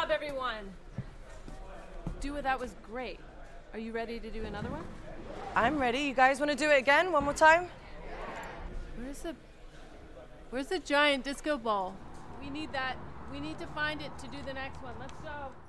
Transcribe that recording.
job, everyone. Dua, that was great. Are you ready to do another one? I'm ready. You guys want to do it again? One more time? Where's the giant disco ball? We need that. We need to find it to do the next one. Let's go.